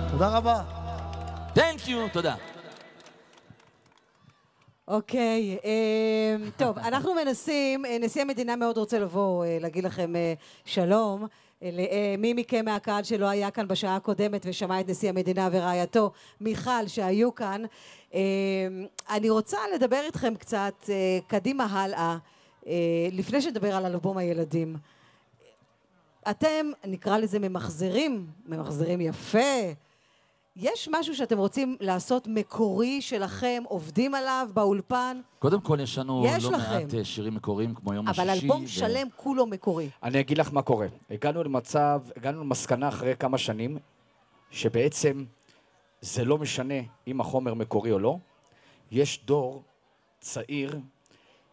תודה רבה. Thank you, תודה. אוקיי, טוב, אנחנו מנסים, נשיא המדינה מאוד רוצה לבוא, להגיד לכם שלום. מי מכם מהקהל שלא היה כאן בשעה הקודמת ושמע את נשיא המדינה ורעייתו מיכל שהיו כאן, אני רוצה לדבר איתכם קצת קדימה הלאה, לפני שנדבר על אלבום הילדים. אתם, נקרא לזה ממחזרים יפה. יש משהו שאתם רוצים לעשות מקורי שלכם, עובדים עליו באולפן? קודם כל יש לנו יש לא לכם. מעט שירים מקוריים כמו יום השישי. אבל אלבום שלם כולו מקורי. אני אגיד לך מה קורה. הגענו למסקנה אחרי כמה שנים, שבעצם זה לא משנה אם החומר מקורי או לא. יש דור צעיר